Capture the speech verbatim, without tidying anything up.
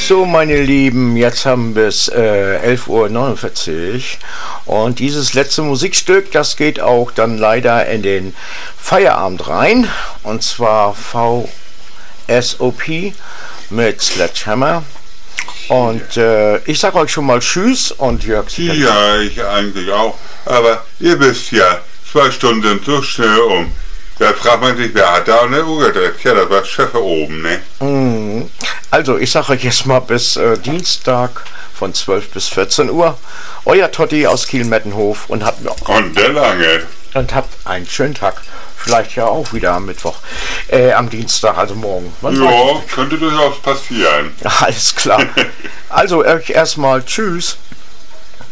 So, meine Lieben, jetzt haben wir es äh, elf Uhr neunundvierzig und dieses letzte Musikstück, das geht auch dann leider in den Feierabend rein, und zwar V S O P mit Sledgehammer. Und äh, ich sag euch schon mal Tschüss und Jörg. Ja, ich eigentlich auch, aber ihr wisst ja, zwei Stunden sind so schnell um. Da fragt man sich, wer hat da eine Uhr gedreht? Ja, das war Schiffe oben, ne? Mhm. Also, ich sage euch jetzt mal bis äh, Dienstag von zwölf bis vierzehn Uhr. Euer Totti aus Kiel-Mettenhof und habt noch. Und der lange. Und habt einen schönen Tag. Vielleicht ja auch wieder am Mittwoch. Äh, am Dienstag, also morgen. Man ja, könnte durchaus passieren. Alles klar. Also, euch erstmal Tschüss.